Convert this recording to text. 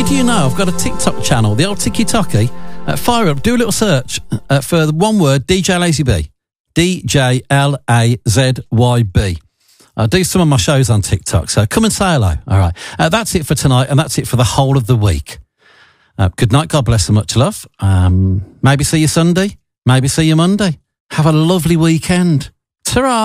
Did you know I've got a TikTok channel, the old Tiki-Toki? Fire up, do a little search for the one word, DJ Lazy B. DJLAZYB. I do some of my shows on TikTok, so come and say hello. All right. That's it for tonight, and that's it for the whole of the week. Good night. God bless and much love. Maybe see you Sunday. Maybe see you Monday. Have a lovely weekend. Ta-ra!